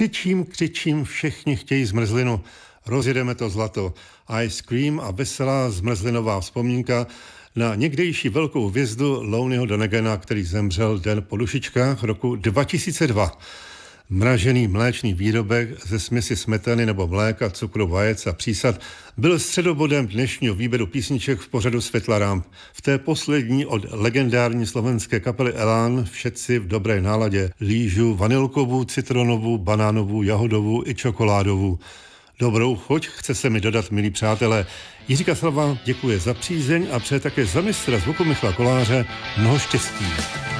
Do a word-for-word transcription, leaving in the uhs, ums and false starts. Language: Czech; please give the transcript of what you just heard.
Křičím, křičím, všichni chtějí zmrzlinu. Rozjedeme to zlato. Ice Cream a veselá zmrzlinová vzpomínka na někdejší velkou hvězdu Lonelyho Donegana, který zemřel den po dušičkách roku dva tisíce dva. Mražený mléčný výrobek ze směsi smetany nebo mléka, cukru, vajec a přísad byl středobodem dnešního výběru písniček v pořadu Světla ramp. V té poslední od legendární slovenské kapely Elán všetci v dobré náladě lížu vanilkovou, citronovou, banánovou, jahodovou i čokoládovou. Dobrou chuť chce se mi dodat, milí přátelé. Jiříka Slava děkuje za přízeň a přeje také za mistra zvuku Michala Koláře mnoho štěstí.